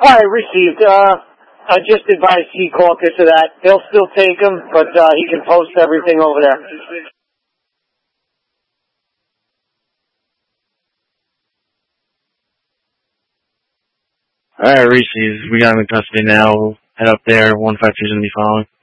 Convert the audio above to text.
All right, received. I just advised C Caucus of that. They'll still take him, but he can post everything over there. Alright, Reese's, we got him in custody now. We'll head up there. 152's gonna be following.